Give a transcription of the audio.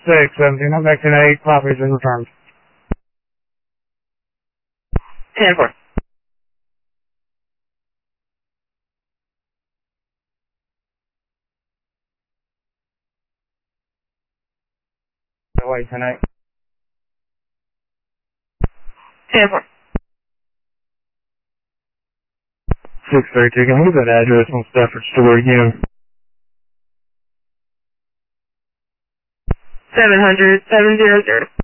17, I'm back to 8, copies and returned. 10-4. Wait, 10-8. 10-4. 632, can I get that address on Stafford Store again? 700, 700.